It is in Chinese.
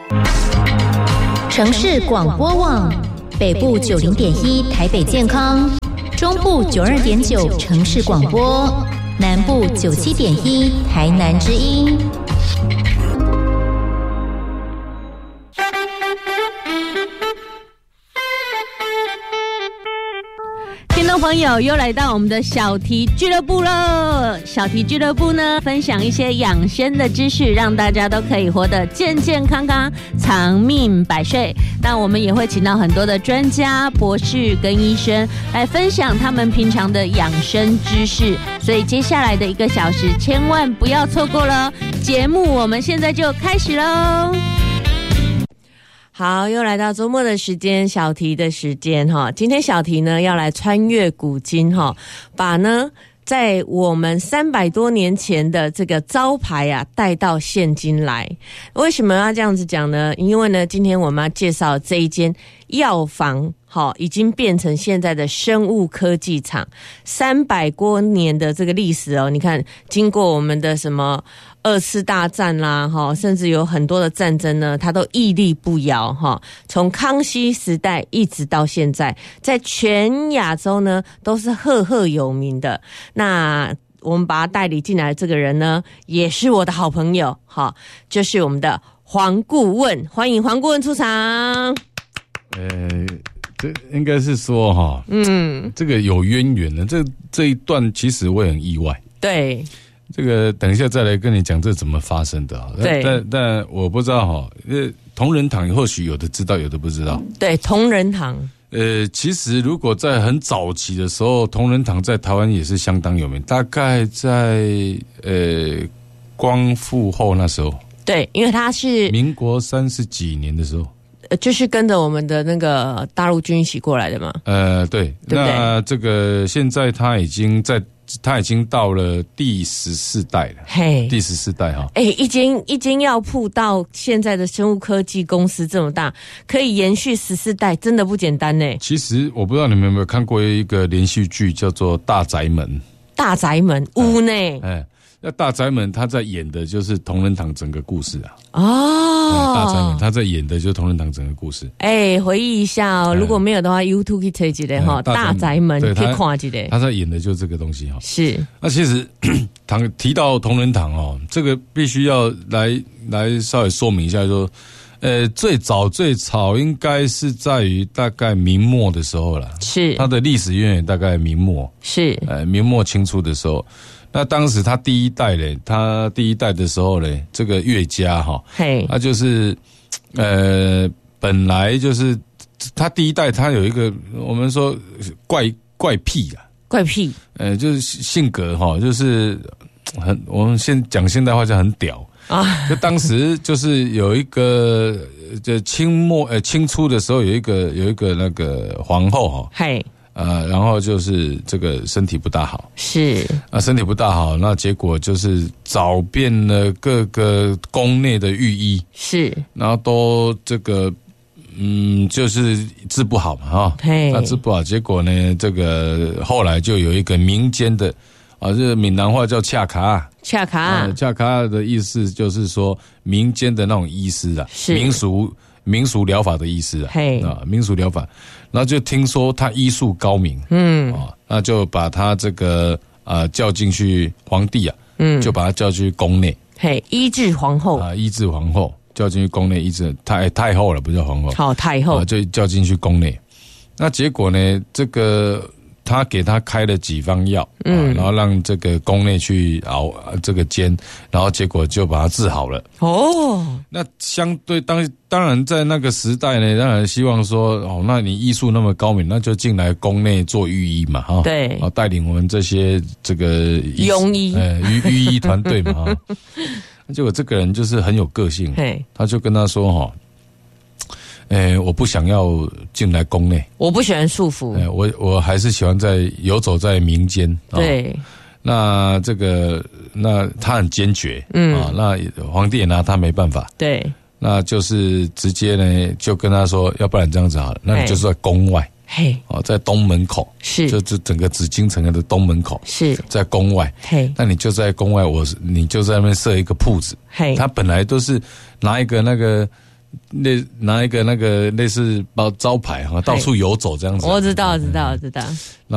城市广播网，北部90.1台北健康，中部92.9城市广播，南部97.1台南之音。 听众朋友，又来到我们的小题俱乐部了。小题俱乐部呢，分享一些养生的知识，让大家都可以活得健健康康，长命百岁。那我们也会请到很多的专家、博士跟医生来分享他们平常的养生知识。所以接下来的1个小时，千万不要错过了。节目我们现在就开始喽。好，又来到周末的时间，小题的时间哈。今天小题呢要来穿越古今哈，把呢在我们300多年前的这个招牌啊带到现今来。为什么要这样子讲呢？因为呢，今天我们要介绍这一间药房，已经变成现在的生物科技厂，300多年的这个历史哦。你看，经过我们的什么2次大战啦，甚至有很多的战争呢，它都屹立不摇哈。从康熙时代一直到现在，在全亚洲呢都是赫赫有名的。那我们把他带领进来的这个人呢，也是我的好朋友，就是我们的黄顾问，欢迎黄顾问出场。 这应该是说这个有渊源的，这一段其实我也很意外。 对， 这个等一下再来跟你讲这怎么发生的。 对， 但我不知道同仁堂或许有的知道，有的不知道。 对，同仁堂。 其实如果在很早期的时候，同仁堂在台湾也是相当有名，大概在光复后那时候。对，因为他是民国30几年的时候。 就是跟着我们的那个大陆军一起过来的嘛。对， 那这个现在他已经到了第14代了。嘿，第14代哈。 一间药铺到现在的生物科技公司这么大，可以延续14代，真的不简单呢。 其实我不知道你们有没有看过一个连续剧，叫做《大宅门》。 大宅门屋呢？ 那大宅门他在演的就是同仁堂整个故事啊。大宅门他在演的就是同仁堂整个故事。回忆一下哦，如果没有的话 YouTube 可以查一下大宅门可以看一下。他在演的就是这个东西哈。是。那其实提到同仁堂哦，这个必须要来稍微说明一下说，最早应该是在于大概明末的时候了。是。它的历史渊源大概明末。是。明末清初的时候。那当时他第一代的时候呢，这个岳家他就是本来就是他第一代，他有一个我们说怪癖啊，怪癖，就是性格就是我们先讲现代话叫很屌啊。就当时就是有一个就清初的时候有一个那个皇后然后就是这个身体不大好，是身体不大好，那结果就是找遍了各个宫内的御医，是，然后都这个就是治不好嘛那治不好，结果呢，这个后来就有一个民间的这闽南话叫恰卡恰卡的意思就是说民间的那种医师啊，民俗疗法的医师啊，民俗疗法，然后就听说他医术高明，那就把他这个叫进去皇帝啊，就把他叫进去宫内，医治皇后叫进去宫内医治太后了，不叫皇后，太后就叫进去宫内，那结果呢，这个他给他开了几方药，然后让这个宫内去熬这个煎，然后结果就把他治好了。那相对当然在那个时代呢，当然希望说那你医术那么高明，那就进来宫内做御医嘛，对，带领我们这些这个庸医御医团队嘛，结果这个人就是很有个性，他就跟他说我不想要进来宫内，我不喜欢束缚，我还是喜欢游走在民间。对，那这个他很坚决，那皇帝也拿他没办法。对，那就是直接呢就跟他说，要不然这样子好了，那你就是在宫外，在东门口，是，就整个紫禁城的东门口，是在宫外，那你就在宫外，你就在那边设一个铺子，他本来都是拿一个那个拿一个那个类似招牌哈，到处游走这样子。 我知道。